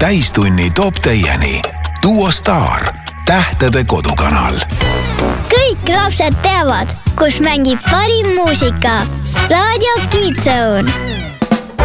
täistunni toob teieni Duo Star, tähtede kodukanal. Kõik lapsed teavad, kus mängib parim muusika. Raadio Kids Zone.